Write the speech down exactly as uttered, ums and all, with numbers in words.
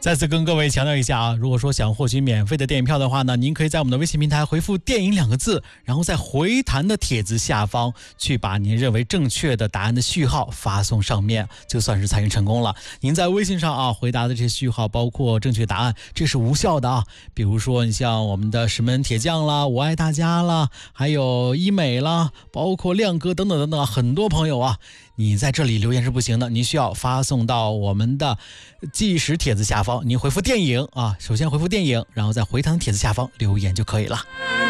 再次跟各位强调一下啊，如果说想获取免费的电影票的话呢，您可以在我们的微信平台回复电影两个字，然后在回弹的帖子下方去把您认为正确的答案的序号发送上面，就算是参与成功了。您在微信上啊回答的这些序号包括正确答案，这是无效的啊。比如说你像我们的石门铁匠啦，我爱大家啦，还有医美啦，包括亮哥等等等等，很多朋友啊，你在这里留言是不行的，你需要发送到我们的计时帖子下方，你回复电影啊，首先回复电影，然后在回弹帖子下方留言就可以了。